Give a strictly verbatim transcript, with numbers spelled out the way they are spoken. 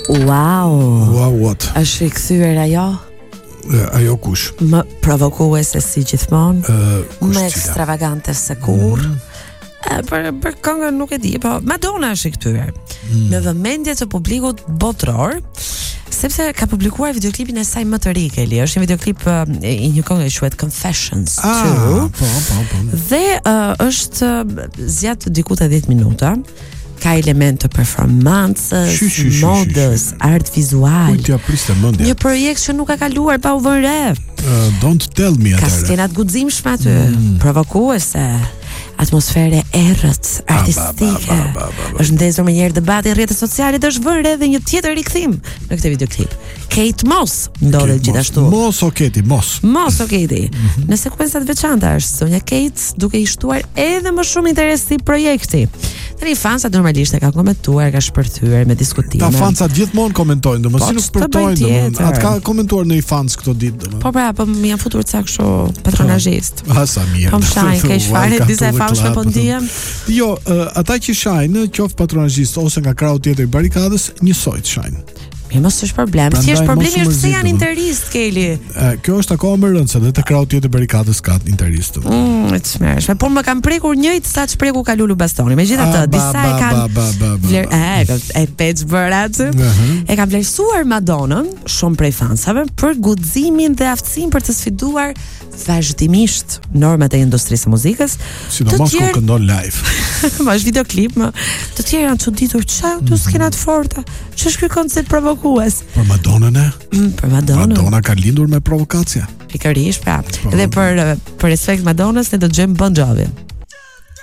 Wow. Wow what? Është rikthyer ajo? Ajo kush? Më provokuese si gjithmonë, uh, më ekstravagante se kur. Mm. E, për për këngën nuk e di, po Madonna është rikthyer mm. në vëmendje të publikut botror, sepse ka publikuar videoklipin e saj më të ri, Keli. Është një videoklip uh, i një këngë që quhet Confessions ah, two. Po, po, po. Dhe uh, është uh, zgjat diku te dhjetë minuta. Ka element të performancës, shi, shi, shi, modës, shi, shi. art vizual. Kujtja priste mendja. Një projekt që nuk ka kaluar pa u vënë re. Uh, don't tell me atëre. Ka skenat guximshme aty, mm. provokuese, atmosfere errët, artistike. Ba, ba, ba, ba, ba. Është ndezur me njëherë debati në rrjetet sociale dhe është vënë re edhe një tjetër rikthim në këtë videoklip. Kate Moss ndodhet Kate gjithashtu. Moss o Kate Moss. Moss o Kate. Mm-hmm. Në sekuencat veçanta është sonja Kate duke i shtuar edhe më shumë interes si projekti. Tani fansat normalisht e kanë komentuar, ka shpërthyer me diskutime. Ta fansat gjithmonë komentojnë, domosdoshmë po, nuk shpërtojnë, domosdoshmë. Atë ka komentuar në i fans këto ditë, domosdoshmë. Po pra, po më janë futur ca kështu patronazhist. Ha sa mirë. Po shajnë keq fare disa famshme po ndihem. Jo, uh, ata që shajnë, qoftë patronazhist ose nga krahu tjetër i barikadës, njësoj të shajnë. Mi mos është problem. Thjesht problemi është se janë interist, Keli. E, kjo është akoma më rëndë se dhe të krahu tjetër barikadës ka interist. Mm, e çmërshme. Por më kanë prekur njëjtë sa çpreku ka Lulu Bastoni. Megjithatë, disa e kanë vler e e peç bërat. E kanë vlerësuar Madonnën shumë prej fansave për guximin dhe aftësinë për të sfiduar vazhdimisht normat e industrisë së muzikës. Sidomos kur këndon live. Ma është videoklip, më të tjerë janë çuditur, çfarë këto skenat forta? Ç'është ky koncept provokues? Për Madonnën e? Mm, për Madonnën. Madonna ka lindur me provokacja. Pikërisht, pra. Dhe për për respekt Madonnës ne do dëgjojmë Bon Jovi.